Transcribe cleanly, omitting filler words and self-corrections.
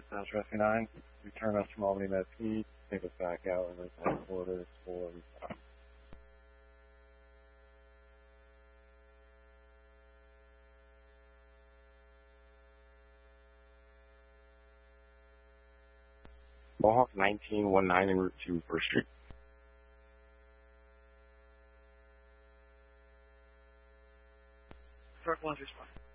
South Rescue 9. Return us from Albany Med P. Take us back out and headquarters for resupply. Mohawk 1919 en route to 1st Street. Dark 1 respond.